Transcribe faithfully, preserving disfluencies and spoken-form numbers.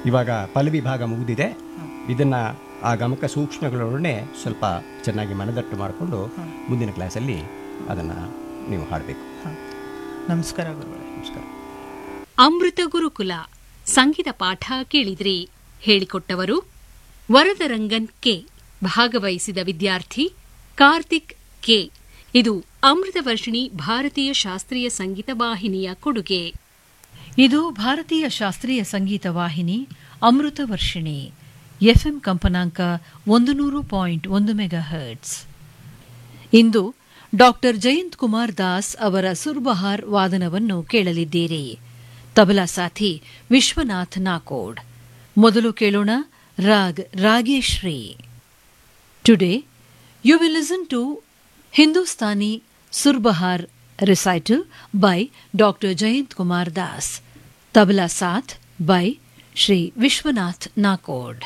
ಇವಾಗ ಪಲ್ಲವಿ ಭಾಗ ಮುಗಿದಿದೆ. ಇದನ್ನು ಆ ಗಮಕ ಸೂಕ್ಷ್ಮಗಳೊಡನೆ ಸ್ವಲ್ಪ ಚೆನ್ನಾಗಿ ಮನದಟ್ಟು ಮಾಡಿಕೊಂಡು ಮುಂದಿನ ಕ್ಲಾಸಲ್ಲಿ ಅದನ್ನು ನೀವು ಹಾಡಬೇಕು. ನಮಸ್ಕಾರ ಗುರುಗಳೇ. ನಮಸ್ಕಾರ. ಅಮೃತ ಗುರುಕುಲ ಸಂಗೀತ ಪಾಠ ಕೇಳಿದ್ರಿ. ಹೇಳಿಕೊಟ್ಟವರು ವರದರಂಗನ್ ಕೆ. ಭಾಗವಹಿಸಿದ ವಿದ್ಯಾರ್ಥಿ ಕಾರ್ತಿಕ್ ಕೆ. ಇದು ಅಮೃತ ವರ್ಷಿಣಿ ಭಾರತೀಯ ಶಾಸ್ತ್ರೀಯ ಸಂಗೀತ ವಾಹಿನಿಯ ಕೊಡುಗೆ. ಇದು ಭಾರತೀಯ ಶಾಸ್ತ್ರೀಯ ಸಂಗೀತ ವಾಹಿನಿ ಅಮೃತ ವರ್ಷಿಣಿ, ಎಫ್ಎಂ ಕಂಪನಾಂಕ ಒಂದು ನೂರು ಪಾಯಿಂಟ್ ಒಂದು ಮೆಗಾ ಹರ್ಟ್ಸ್. ಇಂದು ಡಾಕ್ಟರ್ ಜಯಂತ್ ಕುಮಾರ್ ದಾಸ್ ಅವರ ಸುರ್ಬಹಾರ್ ವಾದನವನ್ನು ಕೇಳಲಿದ್ದೀರಿ. ತಬಲಾ ಸಾಥಿ ವಿಶ್ವನಾಥ್ ನಾಕೋಡ್. ಮೊದಲು ಕೇಳೋಣ raag Rageshri. Today you will listen to Hindustani ಸುರ್ಬಹಾರ್ recital by Doctor Jayant Kumar Das. Tabla Saath by Shri Vishwanath Nakod.